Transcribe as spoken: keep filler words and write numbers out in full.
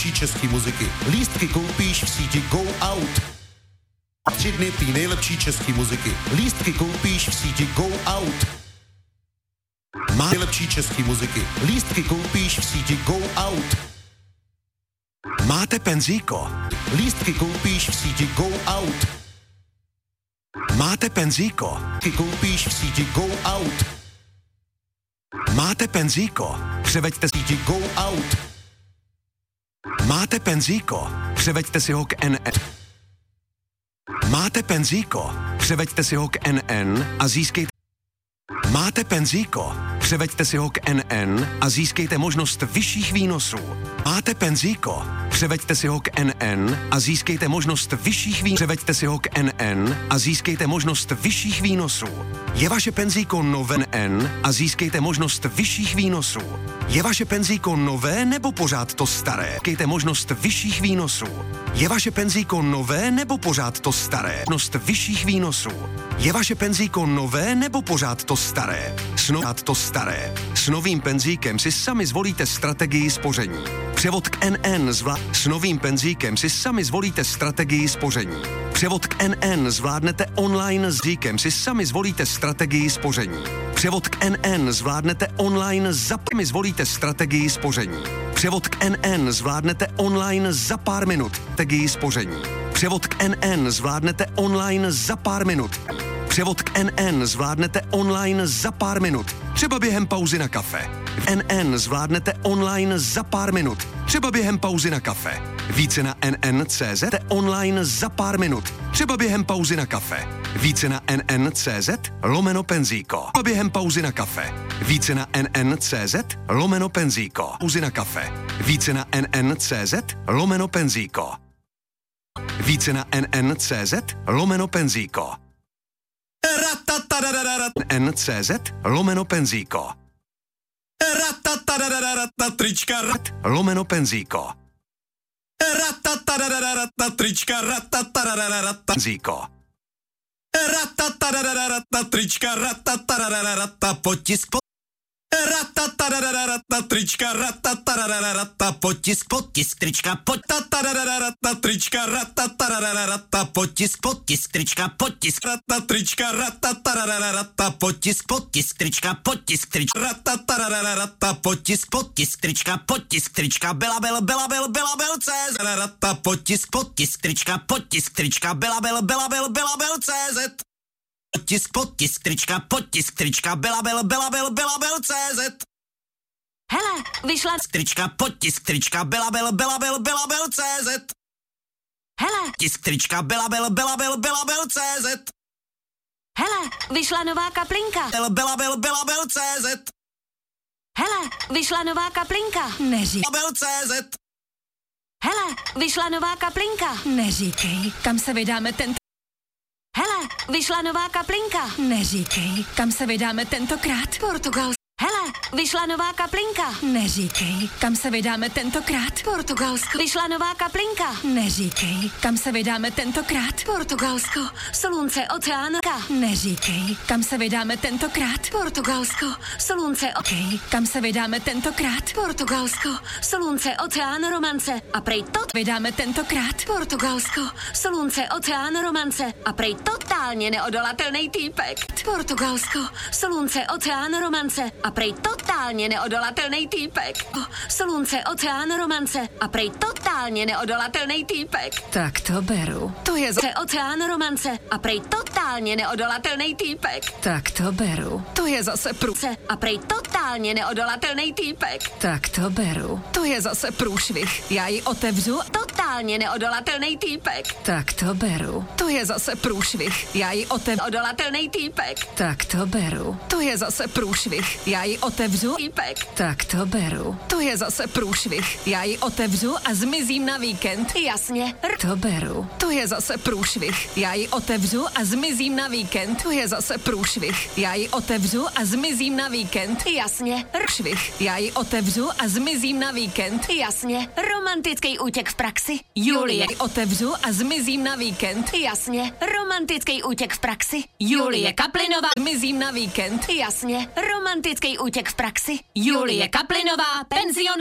nejlepší český muziky. Lístky koupíš v síti Go Out. Tři dny té nejlepší český muziky. Lístky koupíš v síti Go Out. Má nejlepší český muziky. Lístky koupíš v síti Go Out. Máte penzíko? Lístky koupíš v síti Go Out. Máte penzíko? Lístky koupíš v síti Go Out. Máte penzíko? Převeďte síti Go Out. Máte penzíko? Převeďte si ho k N N. Máte penzíko? Převeďte si ho k N N a získejte. Máte penzíko? Převeďte si ho k N N a získejte možnost vyšších výnosů. Máte penzíko? Převeďte si ho k N N a získejte možnost vyšších výnosů. Převeďte si ho k N N a získejte možnost vyšších výnosů. Je vaše penzíko nové N N a získejte možnost vyšších výnosů. Je vaše penzíko nové nebo pořád to staré? Získejte možnost vyšších výnosů. Je vaše penzíko nové nebo pořád to staré? Možnost vyšších výnosů. Je vaše penzíko nové nebo pořád to staré? Snovat to staré. S novým penzíkem si sami zvolíte strategii spoření. Převod k N N zvlá... S novým penzíkem si sami zvolíte strategii spoření. Převod k N N zvládnete online s díkem si sami zvolíte strategii spoření. Převod k N N zvládnete online za mi zvolíte strategii spoření. Převod k N N zvládnete online za pár minut. Strategii spoření. Převod k N N zvládnete online za pár minut. Převod k N N zvládnete online za pár minut. Třeba během pauzy na kafe. N N zvládnete online za pár minut. Třeba během pauzy na kafe. Více na N N tečka cé zet online za pár minut. Třeba během pauzy na kafe. Více na N N tečka cé zet lomeno penzíko. Třeba během pauzy na kafe. Více na N N tečka cé zet lomeno penzíko. Pauzy na kafe. Více na N N tečka cé zet lomeno penzíko. Více na N N tečka cé zet lomeno penzíko. N N tečka cé zet lomeno penzíko. Trička lomeno penzíko. Trička penzíko. Trička potisk trička potisk potisk trička trička potisk potisk trička potisk trička potisk potisk trička potisk trička potisk potisk trička potisk trička byla byl byla byl byla byl cz potisk potisk trička potisk trička byla byl byla byl byla byl cz potisk potisk trička potisk trička byla byl byla byl byla byl cz. Hele, vyšla trička potisk trička byla byl byla byl byla byl cz. Hele, tisk trička byla byl byla byl byla byl cz. Hele, vyšla nová kaplinka. Byla byl byla byl cz. Hele, vyšla nová kaplinka. Neříkej. Byl cz. Hele, vyšla nová kaplinka. Neříkej, kam se vydáme tento... Hele, vyšla nová kaplinka. Neříkej, kam se vydáme tentokrát. Portugal. Hele, vyšla nová kaplinka. Neříkej, kam se vydáme tentokrát. Portugalsko. Vyšla nová kaplinka. Neříkej, kam se vydáme tentokrát. Portugalsko. Slunce, oceán. Neříkej, kam se vydáme tentokrát. Portugalsko. Slunce, okej, kam se vydáme tentokrát. Portugalsko. Slunce, oceán, romance. A prej tot vydáme tentokrát. Portugalsko. Slunce, oceán, romance. A prej totálně neodolatelný týpek. Portugalsko. Slunce, oceán, romance. A prej totálně neodolatelný týpek. Slunce, oceán, romance. A prej totálně neodolatelný týpek. Tak to beru. To je za... Oceán, romance. A prej totálně neodolatelný týpek. Tak to beru. To je zase prů... A prej totálně neodolatelný týpek. Tak to beru. To je zase průšvih. Já ji otevřu. Totálně neodolatelný týpek. Tak to beru. To je zase průšvih. Já ji otevřu. Odolatelný týpek. Tak to beru. To je zase průšvih. Já ji otevřu. Týpek. Tak to beru. To je zase průšvih. Já ji otevřu a zmizím na víkend. Jasně. To beru. To je zase průšvih. Já ji otevřu a zmizím na víkend. To je zase průšvih. Já ji otevřu a zmizím na víkend. Jasně. Průšvih. Já ji otevřu a zmizím na víkend. Jasně. Romantický útěk v praxi. Julie. Otevřu a zmizím na víkend. Jasně. Romantický útěk v praxi. Julie Kaplinová. Zmizím na víkend. Jasně. Romantický útěk v praxi. Julie Kaplinová. Penzion.